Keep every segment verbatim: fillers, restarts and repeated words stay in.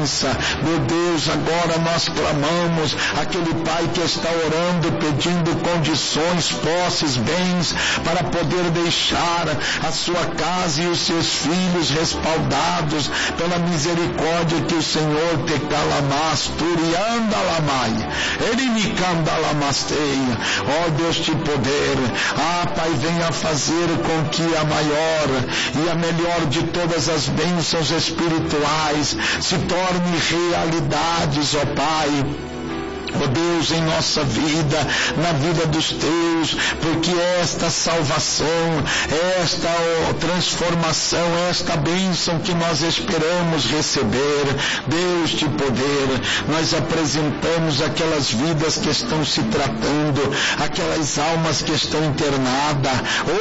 herança. Meu Deus, agora nós clamamos aquele pai que está orando, pedindo condições, posses, bens, para poder deixar a sua casa e os seus filhos respaldados pela misericórdia que o Senhor te calamas, turianda lamai, ele me canda lamasteia. Ó Deus de poder, ah Pai, venha fazer com que a maior e a melhor de todas as bênçãos espirituais se torne realidades, ó Pai. Ó Deus, em nossa vida, na vida dos teus, porque esta salvação, esta oh, transformação, esta bênção que nós esperamos receber, Deus de poder, nós apresentamos aquelas vidas que estão se tratando, aquelas almas que estão internadas,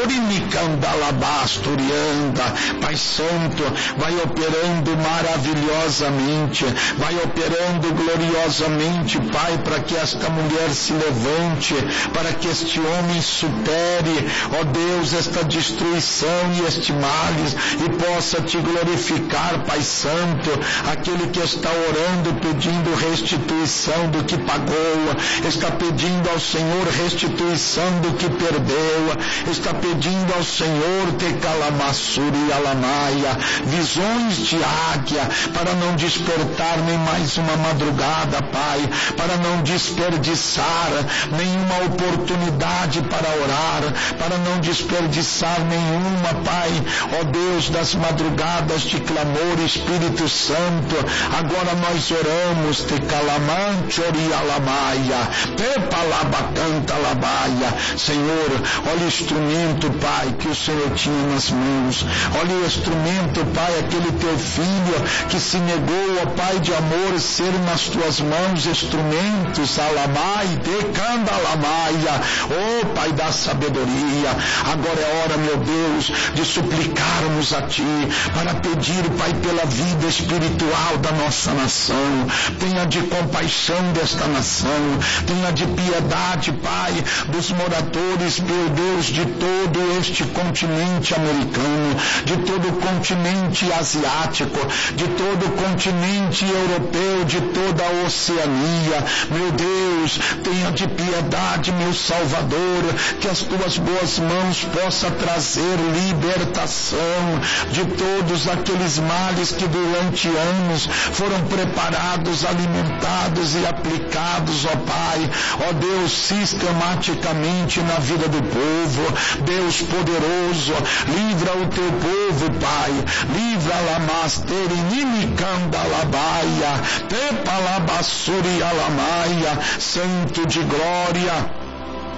Orimicandalabasturianda, Pai Santo, vai operando maravilhosamente, vai operando gloriosamente, Pai, para que esta mulher se levante, para que este homem supere, ó Deus, esta destruição e este males, e possa te glorificar, Pai Santo, aquele que está orando, pedindo restituição do que pagou, está pedindo ao Senhor restituição do que perdeu, está pedindo ao Senhor te calamassuri alamaia, visões de águia, para não despertar nem mais uma madrugada, Pai, para não desperdiçar nenhuma oportunidade para orar, para não desperdiçar nenhuma, Pai, ó Deus das madrugadas de clamor, Espírito Santo, agora nós oramos, te calamante orialamaia, te palabacanta labaia, Senhor, olha o instrumento, Pai, que o Senhor tinha nas mãos, olha o instrumento, Pai, aquele teu filho que se negou, ó Pai de amor, ser nas tuas mãos instrumento, alamai, decanda alamaia, ó Pai da sabedoria, agora é hora, meu Deus, de suplicarmos a Ti, para pedir, Pai, pela vida espiritual da nossa nação, tenha de compaixão desta nação, tenha de piedade, Pai, dos moradores, meu Deus, de todo este continente americano, de todo o continente asiático, de todo o continente europeu, de toda a Oceania, meu Deus, tenha de piedade, meu Salvador, que as tuas boas mãos possam trazer libertação de todos aqueles males que durante anos foram preparados, alimentados e aplicados, ó Pai, ó Deus, sistematicamente na vida do povo. Deus poderoso, livra o teu povo, Pai, livra lamaster inimicanda labaia, te palabassuri alamaia, Santo de glória,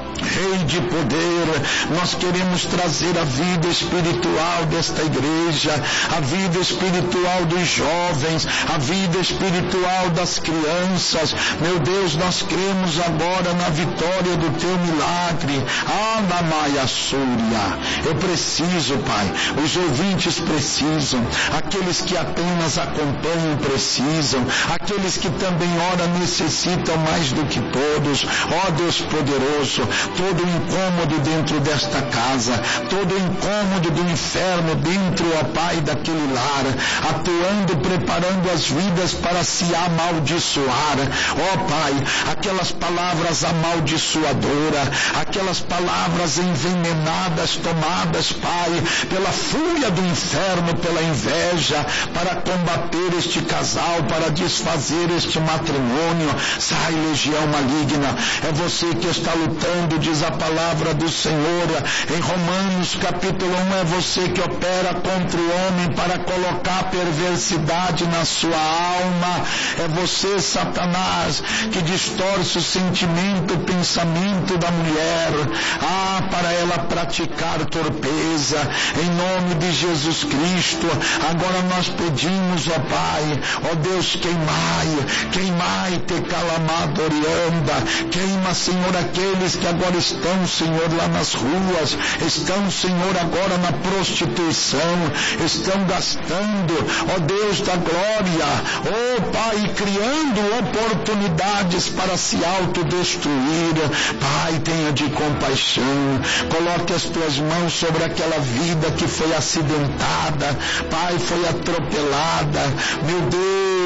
Rei de poder, nós queremos trazer a vida espiritual desta igreja, a vida espiritual dos jovens, a vida espiritual das crianças. Meu Deus, nós cremos agora na vitória do teu milagre. Anamaia Súria, eu preciso, Pai, os ouvintes precisam, aqueles que apenas acompanham precisam, aqueles que também ora necessitam mais do que todos. Ó Deus poderoso, todo o incômodo dentro desta casa, todo o incômodo do inferno dentro, ó Pai, daquele lar, atuando, preparando as vidas para se amaldiçoar, ó Pai, aquelas palavras amaldiçoadoras, aquelas palavras envenenadas, tomadas, Pai, pela fúria do inferno, pela inveja, para combater este casal, para desfazer este matrimônio. Sai, legião maligna, é você que está lutando, diz a palavra do Senhor em Romanos capítulo um, é você que opera contra o homem para colocar perversidade na sua alma, é você, Satanás, que distorce o sentimento, o pensamento da mulher, ah, para ela praticar torpeza, em nome de Jesus Cristo. Agora nós pedimos, ó Pai, ó Deus, queimai, queimai te calamadorianda, queima, Senhor, aqueles que agora estão, Senhor, lá nas ruas, estão, Senhor, agora na prostituição, estão gastando, ó Deus da glória, ó Pai, criando oportunidades para se autodestruir. Pai, tenha de compaixão, coloque as tuas mãos sobre aquela vida que foi acidentada, Pai, foi atropelada, meu Deus,